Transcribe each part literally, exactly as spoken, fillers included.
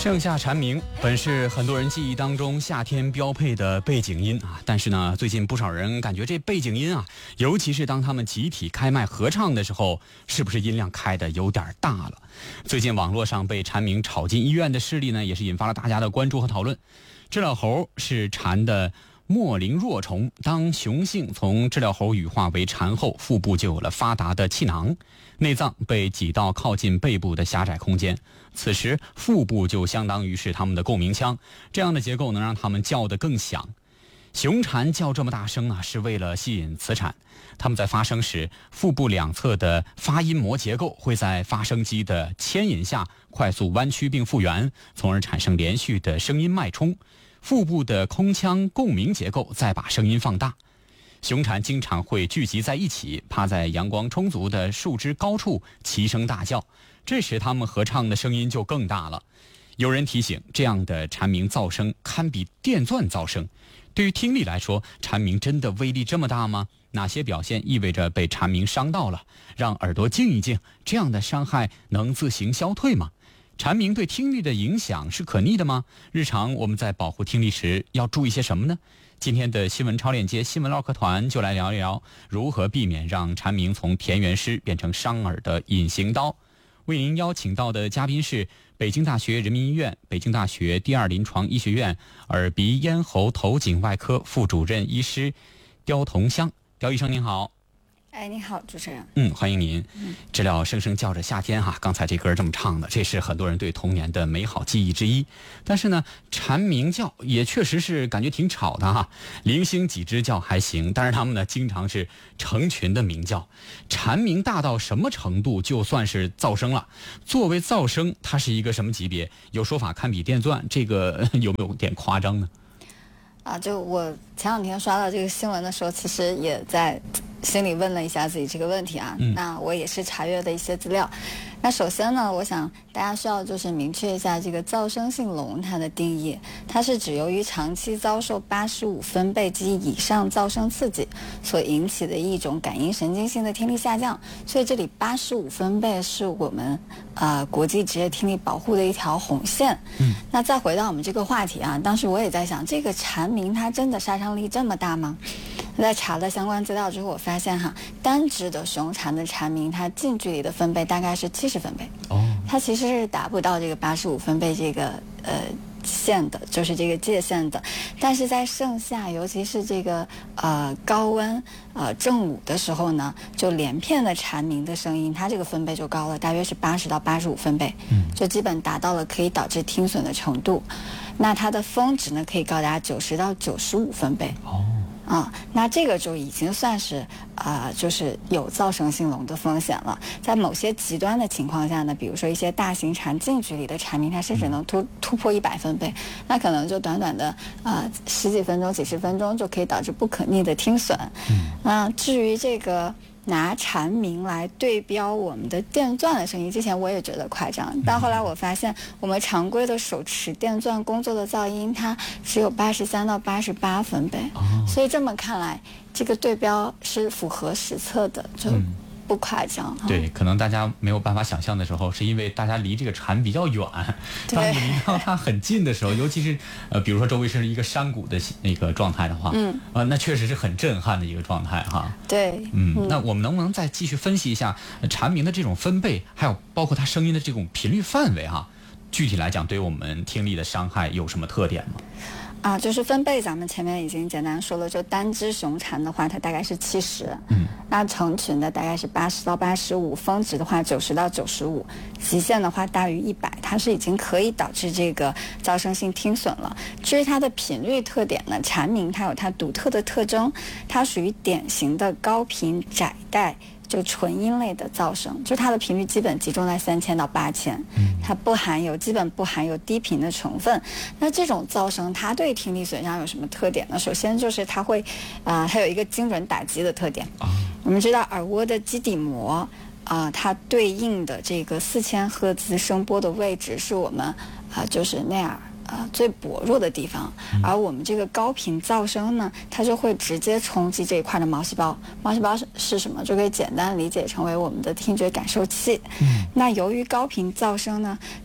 盛夏蝉鸣本是很多人记忆当中夏天标配的背景音啊，但是呢，最近不少人感觉这背景音啊，尤其是当他们集体开麦合唱的时候，是不是音量开的有点大了？最近网络上被蝉鸣吵进医院的事例呢，也是引发了大家的关注和讨论。知了猴是蝉的末龄弱虫，当雄性从知了猴羽化为蝉后，腹部就有了发达的气囊，内脏被挤到靠近背部的狭窄空间，此时腹部就相当于是它们的共鸣腔，这样的结构能让它们叫得更响。雄蝉叫这么大声啊，是为了吸引雌蝉。它们在发声时，腹部两侧的发音膜结构会在发声机的牵引下快速弯曲并复原，从而产生连续的声音脉冲。腹部的空腔共鸣结构再把声音放大。雄蝉经常会聚集在一起，趴在阳光充足的树枝高处齐声大叫，这时它们合唱的声音就更大了。有人提醒，这样的蝉鸣噪声堪比电钻噪声。对于听力来说，蝉鸣真的威力这么大吗？哪些表现意味着被蝉鸣伤到了？让耳朵静一静，这样的伤害能自行消退吗？蝉鸣对听力的影响是可逆的吗？日常我们在保护听力时要注意些什么呢？今天的新闻超链接新闻唠嗑团就来聊一聊如何避免让蝉鸣从田园诗变成伤耳的隐形刀。为您邀请到的嘉宾是北京大学人民医院、北京大学第二临床医学院耳鼻咽喉头颈外科副主任医师刁同香。刁医生您好。 哎，你好，主持人。 嗯，欢迎您。知了声声叫着夏天哈，刚才这歌这么唱的，这是很多人对童年的美好记忆之一。但是呢，蝉鸣叫也确实是感觉挺吵的哈，零星几只叫还行，但是它们呢经常是成群的鸣叫。蝉鸣大到什么程度就算是噪声了？作为噪声，它是一个什么级别？有说法堪比电钻，这个有没有点夸张呢？ 啊，就我前两天刷到这个新闻的时候，其实也在心里问了一下自己这个问题啊。嗯、那我也是查阅的一些资料。那首先呢，我想大家需要就是明确一下这个噪声性聋它的定义，它是指由于长期遭受八十五分贝及以上噪声刺激所引起的一种感应神经性的听力下降。所以这里八十五分贝是我们呃国际职业听力保护的一条红线。嗯，那再回到我们这个话题啊，当时我也在想，这个蝉鸣它真的杀伤力这么大吗？在查了相关资料之后，我发现哈，单只的雄蝉的蝉鸣，它近距离的分贝大概是七十分贝，哦，它其实是达不到这个八十五分贝这个呃线的，就是这个界限的。但是在盛夏，尤其是这个呃高温呃正午的时候呢，就连片的蝉鸣的声音，它这个分贝就高了，大约是八十到八十五分贝，嗯，就基本达到了可以导致听损的程度。那它的峰值呢，可以高达九十到九十五分贝。哦。啊、嗯，那这个就已经算是啊、呃，就是有噪声性聋的风险了。在某些极端的情况下呢，比如说一些大型蝉近距离的蝉鸣，它甚至能突突破一百分贝，那可能就短短的呃十几分钟、几十分钟就可以导致不可逆的听损。嗯，那至于这个拿蝉鸣来对标我们的电钻的声音，之前我也觉得夸张，但后来我发现我们常规的手持电钻工作的噪音，它只有八十三到八十八分贝，哦，所以这么看来，这个对标是符合实测的，就不夸张。 嗯、对，可能大家没有办法想象的时候，是因为大家离这个蝉比较远。当你离到它很近的时候，尤其是呃，比如说周围是一个山谷的那个状态的话，嗯，呃，那确实是很震撼的一个状态哈。 对， 嗯，嗯那我们能不能再继续分析一下蝉鸣的这种分贝，还有包括它声音的这种频率范围哈？具体来讲，对我们听力的伤害有什么特点吗？ 啊，就是分贝，咱们前面已经简单说了，就单只雄蝉的话，它大概是七十，嗯，那成群的大概是八十到八十五，峰值的话九十到九十五，极限的话大于一百，它是已经可以导致这个噪声性听损了。至于它的频率特点呢，蝉鸣它有它独特的特征，它属于典型的高频窄带。就纯音类的噪声，就它的频率基本集中在三千到八千，它不含有基本不含有低频的成分。那这种噪声它对听力损伤有什么特点呢？首先就是它会，啊、呃，它有一个精准打击的特点。我们知道耳蜗的基底膜，啊、呃，它对应的这个四千赫兹声波的位置是我们啊、呃，就是内耳。呃，最薄弱的地方，而我们这个高频噪声呢，它就会直接冲击这一块的毛细胞。毛细胞是是什么？就可以简单理解成为我们的听觉感受器。嗯，那由于高频噪声呢，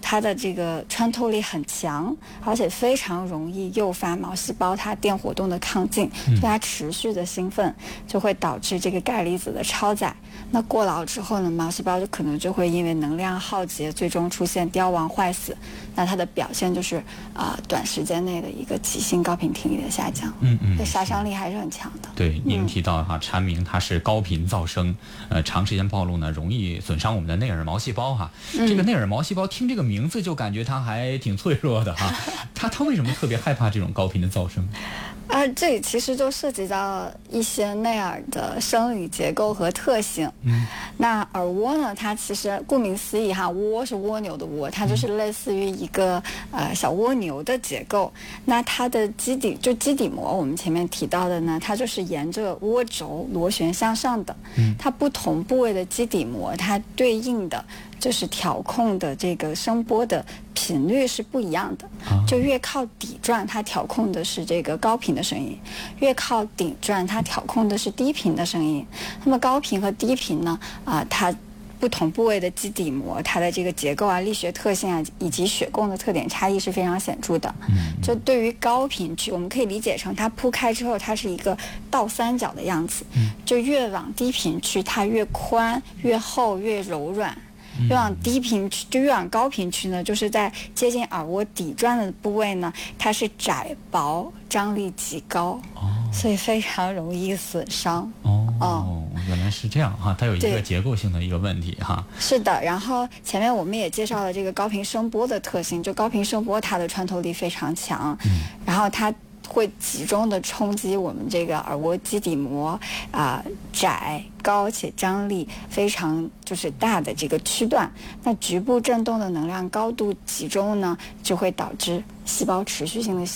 它的这个穿透力很强，而且非常容易诱发毛细胞它电活动的亢进，所以它持续的兴奋就会导致这个钙离子的超载。那过劳之后呢，毛细胞就可能就会因为能量耗竭，最终出现凋亡坏死。那它的表现就是啊、呃，短时间内的一个急性高频听力的下降。 嗯嗯， 对，杀伤力还是很强的。 对，您提到哈，蝉鸣它是高频噪声，呃，长时间暴露呢，容易损伤我们的内耳毛细胞哈。嗯、这个内耳毛细胞听这个名字就感觉它还挺脆弱的哈。它它为什么特别害怕这种高频的噪声？ 啊，这里其实就涉及到一些内耳的生理结构和特性。嗯，那耳蜗呢，它其实顾名思义哈，蜗是蜗牛的蜗，它就是类似于一个呃小蜗牛的结构。那它的基底就基底膜，我们前面提到的呢，它就是沿着涡轴螺旋向上的。嗯，它不同部位的基底膜，它对应的就是调控的这个声波的频率是不一样的。就越靠底转，它调控的是这个高频的声音；越靠顶转，它调控的是低频的声音。那么高频和低频呢，啊、呃，它不同部位的基底膜，它的这个结构啊、力学特性啊，以及血供的特点差异是非常显著的。就对于高频区，我们可以理解成它铺开之后，它是一个倒三角的样子。就越往低频区，它越宽、越厚、越柔软。越往低频区，就越往高频区呢，就是在接近耳蜗底转的部位呢，它是窄薄，张力极高，哦、所以非常容易损伤。 哦，哦原来是这样哈，它有一个结构性的一个问题哈。 是的，然后前面我们也介绍了这个高频声波的特性，就高频声波它的穿透力非常强，嗯、然后它会集中的冲击我们这个耳蜗基底膜啊、呃、窄高且张力非常就是大的这个区段，那局部振动的能量高度集中呢，就会导致细胞持续性的